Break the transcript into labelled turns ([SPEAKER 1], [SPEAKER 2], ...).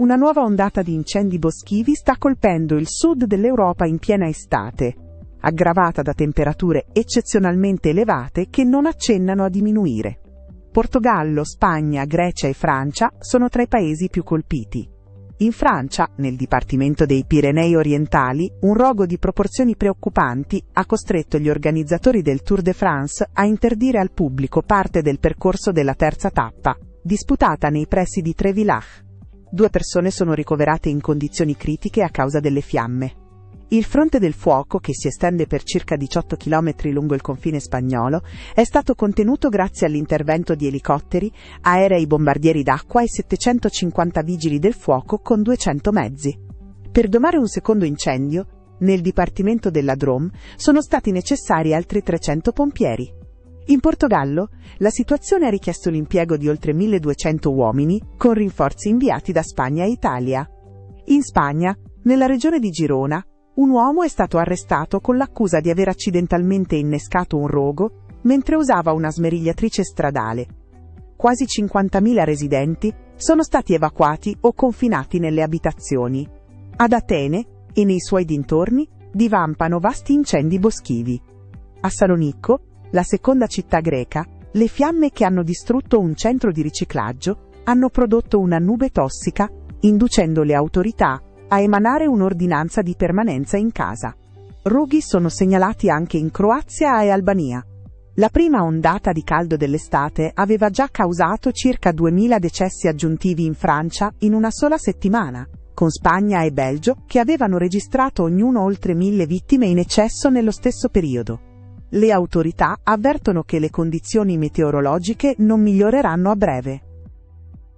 [SPEAKER 1] Una nuova ondata di incendi boschivi sta colpendo il sud dell'Europa in piena estate, aggravata da temperature eccezionalmente elevate che non accennano a diminuire. Portogallo, Spagna, Grecia e Francia sono tra i paesi più colpiti. In Francia, nel Dipartimento dei Pirenei orientali, un rogo di proporzioni preoccupanti ha costretto gli organizzatori del Tour de France a interdire al pubblico parte del percorso della terza tappa, disputata nei pressi di Trévillach. 2 persone sono ricoverate in condizioni critiche a causa delle fiamme. Il fronte del fuoco, che si estende per circa 18 km lungo il confine spagnolo, è stato contenuto grazie all'intervento di elicotteri, aerei bombardieri d'acqua e 750 vigili del fuoco con 200 mezzi. Per domare un secondo incendio, nel Dipartimento della Drôme sono stati necessari altri 300 pompieri. In Portogallo, la situazione ha richiesto l'impiego di oltre 1.200 uomini, con rinforzi inviati da Spagna e Italia. In Spagna, nella regione di Girona, un uomo è stato arrestato con l'accusa di aver accidentalmente innescato un rogo mentre usava una smerigliatrice stradale. Quasi 50.000 residenti sono stati evacuati o confinati nelle abitazioni. Ad Atene e nei suoi dintorni divampano vasti incendi boschivi. A Salonicco, la seconda città greca, le fiamme che hanno distrutto un centro di riciclaggio hanno prodotto una nube tossica, inducendo le autorità a emanare un'ordinanza di permanenza in casa. Roghi sono segnalati anche in Croazia e Albania. La prima ondata di caldo dell'estate aveva già causato circa 2.000 decessi aggiuntivi in Francia in una sola settimana, con Spagna e Belgio che avevano registrato ognuno oltre 1.000 vittime in eccesso nello stesso periodo. Le autorità avvertono che le condizioni meteorologiche non miglioreranno a breve.